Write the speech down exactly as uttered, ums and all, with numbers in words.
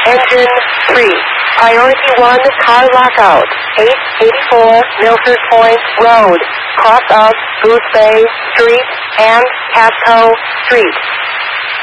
Engine three. Priority one, car lockout. eight eighty-four Milford Point Road, cross of Goose Bay Street and Pasco Street.